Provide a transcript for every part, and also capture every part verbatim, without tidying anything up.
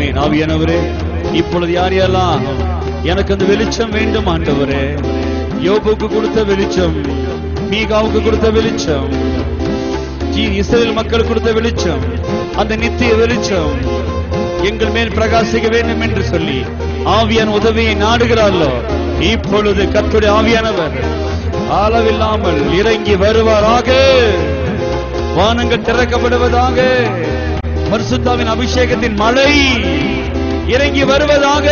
ஆமென். ஆவியானவரே, இப்பொழுது யார் யாரெல்லாம் எனக்கு அந்த வெளிச்சம் வேண்டும் ஆண்டவரே, யோபுக்கு கொடுத்த வெளிச்சம், மீகாவுக்கு கொடுத்த வெளிச்சம், இஸ்ரவேல் மக்களுக்கு கொடுத்த வெளிச்சம், அந்த நித்திய வெளிச்சம் எங்கள் மேல் பிரகாசிக்க வேண்டும் என்று சொல்லி ஆவியான உதவியை நாடுகிறார்களோ, இப்பொழுது கர்த்தருடைய ஆவியானவர் அளவில்லாமல் இறங்கி வருவாராக. வானங்கள் திறக்கப்படுவதாக. பரிசுத்தாவின் அபிஷேகத்தின் மழை இறங்கி வருவதாக.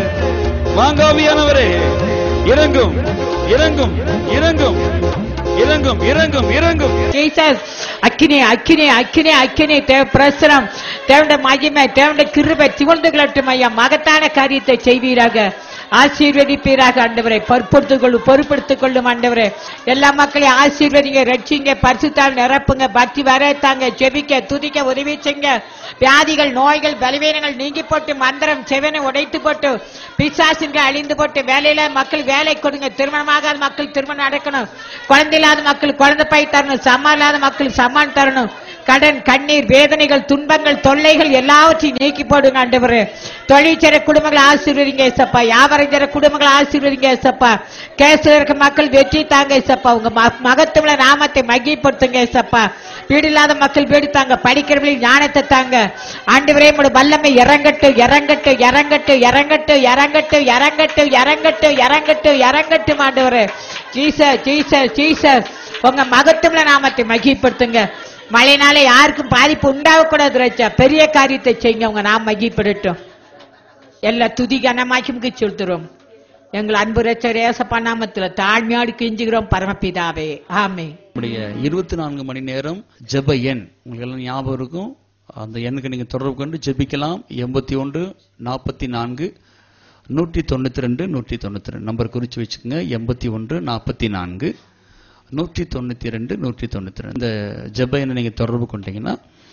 வாங்க ஆவியானவரே, இறங்கும் இறங்கும் இறங்கும் இறங்கும் இறங்கும் இறங்கும். ஜீசஸ், அக்கினி அக்கினி அக்கினி அக்கினி தேவ பிரசனம், தேவனுடைய மகிமை, தேவனுடைய கிருபை திகழ்ந்து கொள்ளட்டும் ஐயா. மகத்தான காரியத்தை செய்வீராக, ஆசீர்வதிப்பீராக ஆண்டவரை. பொறுப்படுத்திக் கொள்ளும் பொறுப்படுத்திக் கொள்ளும் ஆண்டவரே. எல்லா மக்களையும் ஆசீர்வதிங்க, ரட்சிங்க, பரிசுத்தால் நிரப்புங்க, பக்தி வரத்தாங்க, ஜெபிக்க துதிக்க உதவி செய்யுங்க. வியாதிகள், நோய்கள், பலவீனங்கள் நீங்கி போட்டு, மந்திரம் செவனை உடைத்து போட்டு, பிசாசுங்க அழிந்து போட்டு, வேலையில மக்கள் வேலை கொடுங்க, திருமணமாகாத மக்கள் திருமணம் நடக்கணும், குழந்தை இல்லாத மக்கள் குழந்தை பாய் தரணும், சம்மான் இல்லாத மக்கள் சம்மான் தரணும், கடன், கண்ணீர், வேதனைகள், துன்பங்கள், தொல்லைகள் எல்லாவற்றையும் நீக்கி போடுங்க ஆண்டவரே. தொழிற்சர குடும்பங்களை ஆசீர்வதிங்க ஏசப்பா. வியாபாரம் செய்ற குடும்பங்களை ஆசீர்வதிங்க ஏசப்பா. கேஸ்ல இருக்க மக்கள் வெற்றி தாங்க ஏசப்பா. உங்க மகத்துவ நாமத்தை மகிமைப்படுத்துங்க ஏசப்பா. வீடு இல்லாத மக்கள் வீடு தாங்க, படிக்கிறவங்களுக்கு ஞானத்தை தாங்க ஆண்டவரே. உங்களுடைய வல்லமை இறங்கட்டு இறங்கட்டு இறங்கட்டு இறங்கட்டு இறங்கட்டு இறங்கட்டு இறங்கட்டு இறங்கட்டு இறங்கட்டு ஆண்டவரே. ஜீசஸ் ஜீசஸ் ஜீசஸ், உங்க மகத்துவ நாமத்தை மகிமைப்படுத்துங்க. மழைனால யாருக்கும் பாதிப்பு உண்டாகக்கூடாது ராஜா. பெரிய காரியத்தை செய்யுங்க, உங்க நாம் மகிமைப்படட்டும். எல்லா துதி கனமாக்கி சொல்கிறோம் எங்கள் அன்பு ரட்சகர் இயேசப்பா நாமத்துல தாழ்மையோடு கெஞ்சுகிறோம் பரமபிதாவே, ஆமென். நம்முடைய இருபத்தி நான்கு மணி நேரம் ஜெப எண் உங்களுக்கு எல்லாம் ஞாபகம் இருக்கும். அந்த எண்ணுக்கு நீங்க தொடர்பு கொண்டு ஜெபிக்கலாம். எண்பத்தி ஒன்று நாற்பத்தி நான்கு நூற்றி தொண்ணூத்தி ரெண்டு நூற்றி தொண்ணூத்தி ரெண்டு நம்பர் குறிச்சு வச்சுக்கோங்க. எண்பத்தி ஒன்று நாற்பத்தி நான்கு நூற்றி தொண்ணூத்தி ரெண்டு நூற்றி தொண்ணூத்தி ரெண்டு இந்த ஜெப எண்ணை நீங்க தொடர்பு கொண்டீங்கன்னா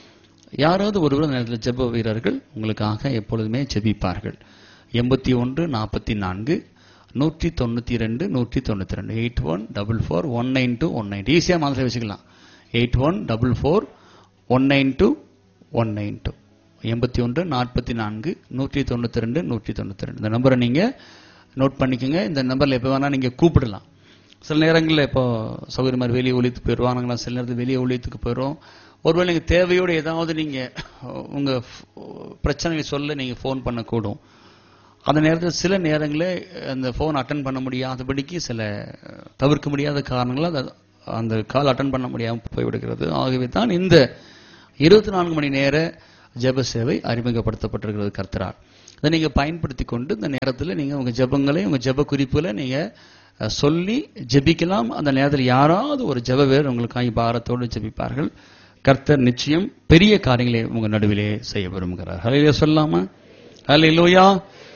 யாராவது ஒருவர் நேரத்தில் ஜெப வீரர்கள் உங்களுக்காக எப்பொழுதுமே ஜெபிப்பார்கள். எண்பத்தி ஒன்று நாற்பத்தி நான்கு நூற்றி தொண்ணூத்தி ரெண்டு நூற்றி தொண்ணூத்தி ரெண்டு eight one double four one nine two one nine ஈஸியா மாதிரி வச்சுக்கலாம். Eight one double four one nine two one nine two எண்பத்தி ஒன்று நாற்பத்தி நான்கு நூற்றி தொண்ணூத்தி ரெண்டு நூற்றி தொண்ணூத்தி ரெண்டு இந்த நம்பரை நீங்க நோட் பண்ணிக்கோங்க. இந்த நம்பர்ல எப்ப வேணா நீங்க கூப்பிடலாம். சில நேரங்களில் இப்போ சௌகரிய மாதிரி வெளியே ஒழித்துக்கு போயிடுவானுங்களா, சில நேரத்தில் வெளியே ஒழித்துக்கு போயிடும். ஒருவேளை நீங்க தேவையோடு ஏதாவது நீங்க உங்க பிரச்சனையை சொல்ல நீங்க போன் பண்ணக்கூடும். அந்த நேரத்தில் சில நேரங்களில் அந்த போன் அட்டன் பண்ண முடியாதபடிக்கு சில தவிர்க்க முடியாத காரணங்களால் அந்த கால் அட்டன் பண்ண முடியாமல் போய்விடுகிறது. ஆகவே தான் இந்த இருபத்தி நான்கு மணி நேர ஜெப சேவை அறிமுகப்படுத்தப்பட்டிருக்கிறது கர்த்தரால். இதை நீங்க பயன்படுத்தி கொண்டு இந்த நேரத்தில் நீங்க உங்க ஜெபங்களை உங்க ஜெப குறிப்புகளை நீங்க சொல்லி ஜெபிக்கலாம். அந்த நேரத்தில் யாராவது ஒரு ஜெப வேறு உங்களுக்காக பாரத்தோடு ஜெபிப்பார்கள். கர்த்தர் நிச்சயம் பெரிய காரியங்களை உங்க நடுவிலே செய்ய விரும்புகிறார். ஹல்லேலூயா சொல்லாமா? ஹல்லேலூயா.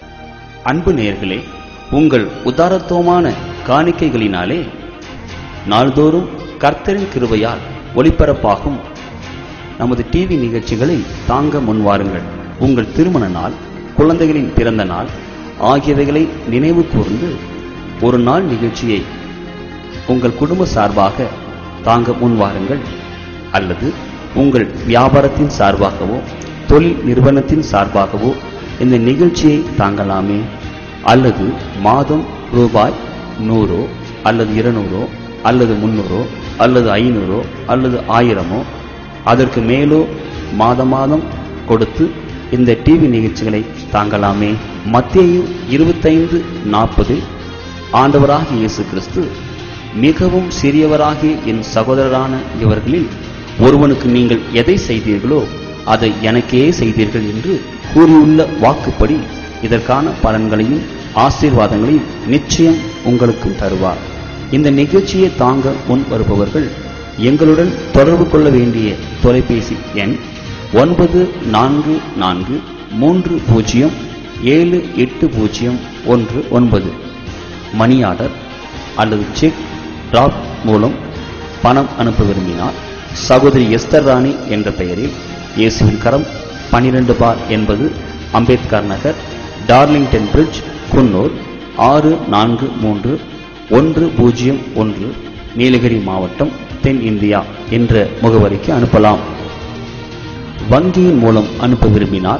அன்பு நேயர்களே, உங்கள் உதாரத்துவமான காணிக்கைகளினாலே நாள்தோறும் கர்த்தரின் கிருபையால் ஒளிபரப்பாகும் நமது டிவி நிகழ்ச்சிகளை தாங்க முன்வாருங்கள். உங்கள் திருமண நாள், குழந்தைகளின் பிறந்த நாள் ஆகியவைகளை நினைவு கூர்ந்து ஒரு நாள் நிகழ்ச்சியை உங்கள் குடும்ப சார்பாக தாங்க முன்வாருங்கள். அல்லது உங்கள் வியாபாரத்தின் சார்பாகவோ தொழில் நிறுவனத்தின் சார்பாகவோ இந்த நிகழ்ச்சியை தாங்கலாமே. அல்லது மாதம் ரூபாய் நூறோ அல்லது இருநூறோ அல்லது முன்னூறோ அல்லது ஐநூறோ அல்லது ஆயிரமோ அதற்கு மேலோ மாத மாதம் கொடுத்து இந்த டிவி நிகழ்ச்சிகளை தாங்கலாமே. மத்தேயு இருபத்தைந்து நாற்பது ஆண்டவராகிய இயேசு கிறிஸ்து, மிகவும் சிறியவராகிய என் சகோதரரான இவர்களில் ஒருவனுக்கு நீங்கள் எதை செய்தீர்களோ அதை எனக்கே செய்தீர்கள் என்று கூறியுள்ள வாக்குப்படி இதற்கான பலன்களையும் ஆசீர்வாதங்களையும் நிச்சயம் உங்களுக்கு தருவார். இந்த நிகழ்ச்சியை தாங்க முன் வருபவர்கள் எங்களுடன் தொடர்பு கொள்ள வேண்டிய தொலைபேசி எண் ஒன்பது நான்கு நான்கு மூன்று பூஜ்ஜியம் ஏழு எட்டு பூஜ்ஜியம் ஒன்று ஒன்பது. மணி ஆர்டர் அல்லது செக் டிராப் மூலம் பணம் அனுப்ப விரும்பினார் சகோதரி எஸ்தர் ராணி என்ற பெயரில் இயேசுவின் கரம் பனிரெண்டு பார் என்பது அம்பேத்கர் நகர், டார்லிங்டன் பிரிட்ஜ், குன்னூர் ஆறு நான்கு மூன்று ஒன்று பூஜ்ஜியம் ஒன்று, நீலகிரி மாவட்டம், தென் இந்தியா என்ற முகவரிக்கு அனுப்பலாம். வங்கியின் மூலம் அனுப்ப விரும்பினால்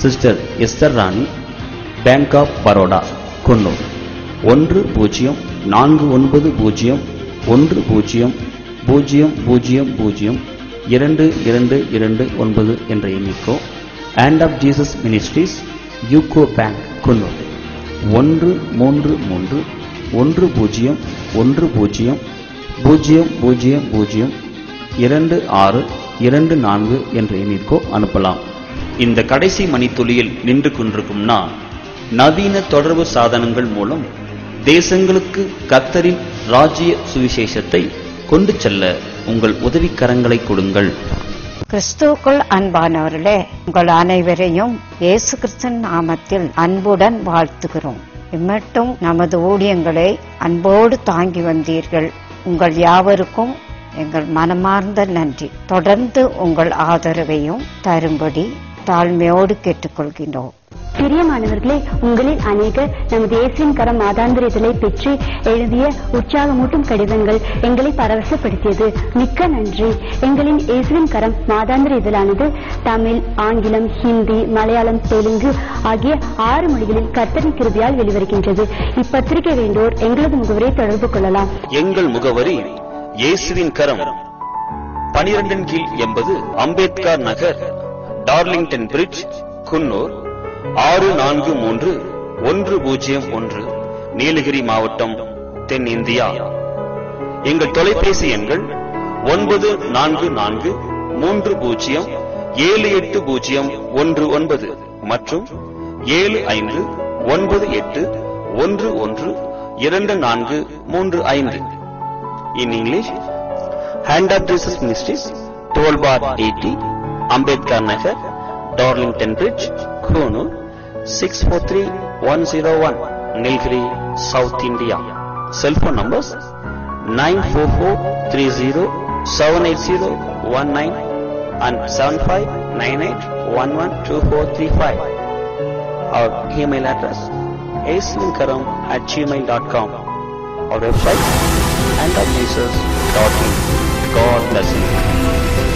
sister Esther Rani, bank of Baroda, Coonoor. ஒன்று பூஜ்ஜியம் நான்கு ஒன்பது பூஜ்ஜியம் ஒன்று பூஜ்ஜியம் பூஜ்ஜியம் பூஜ்ஜியம் பூஜ்ஜியம் இரண்டு இரண்டு இரண்டு ஒன்பது என்ற எண்ணிக்கோ. Hand of Jesus ministries, UCO bank, Coonoor. ஒன்று மூன்று மூன்று ஒன்று பூஜ்ஜியம் ஒன்று பூஜ்ஜியம் பூஜ்ஜியம் பூஜ்ஜியம் பூஜ்ஜியம் இரண்டு ஆறு இரண்டு நான்கு என்ற எண்ணிற்கோ அனுப்பலாம். இந்த கடைசி மணித்துளியில் நின்று கொண்டிருக்கும் நான், நவீன தொடர்பு சாதனங்கள் மூலம் தேசங்களுக்கு கர்த்தரின் ராஜ்ய சுவிசேஷத்தை கொண்டு செல்ல உங்கள் உதவிக்கரங்களை கொடுங்கள். கிறிஸ்துவுக்குள் அன்பானவர்களே, உங்கள் அனைவரையும் இயேசு கிறிஸ்துவின் நாமத்தில் அன்புடன் வாழ்த்துகிறோம். இம்மட்டும் நமது ஊழியங்களை அன்போடு தாங்கி வந்தீர்கள். உங்கள் யாவருக்கும் எங்கள் மனமார்ந்த நன்றி. தொடர்ந்து உங்கள் ஆதரவையும் தரும்படி தாழ்மையோடு கேட்டுக்கொள்கின்றோம். பிரியமானவர்களே, உங்களில் அநேகர் நமது இயேசுவின் கரம் மாதாந்திர இதழை பெற்று எழுதிய உற்சாகமூட்டும் கடிதங்கள் எங்களை பரவசப்படுத்தியது. மிக்க நன்றி. எங்களின் இயேசுவின் கரம் மாதாந்திர இதழானது தமிழ், ஆங்கிலம், ஹிந்தி, மலையாளம், தெலுங்கு ஆகிய ஆறு மொழிகளில் கர்த்தரின் கிருபையால் வெளிவருகின்றது. இப்பத்திரிகை வேண்டோர் எங்களது முகவரை தொடர்பு கொள்ளலாம். எங்கள் முகவரி இயேசுவின் கரம், பனிரெண்டின் கீழ் எண்பது அம்பேத்கர் நகர், டார்லிங்டன் பிரிட்ஜ், குன்னூர் ஆறு நான்கு மூன்று ஒன்று பூஜ்ஜியம் ஒன்று, நீலகிரி மாவட்டம், தென் இந்தியா. எங்கள் தொலைபேசி எண்கள் ஒன்பது நான்கு நான்கு மூன்று பூஜ்ஜியம் ஏழு எட்டு பூஜ்ஜியம் ஒன்று ஒன்பது மற்றும் ஏழு ஐந்து ஒன்பது எட்டு ஒன்று ஒன்று இரண்டு நான்கு மூன்று ஐந்து. In English, hand of Jesus ministries, twelve bar eighty, Ambedkar Nagar, Darlington bridge, Coonoor six four three one zero one, Nilgiri, south India. Cellphone numbers nine four four three zero seven eight zero one nine and seven five nine eight one one two four three five. Our email address aislinkaram at gmail dot com. Our website and our users dot in. God bless you.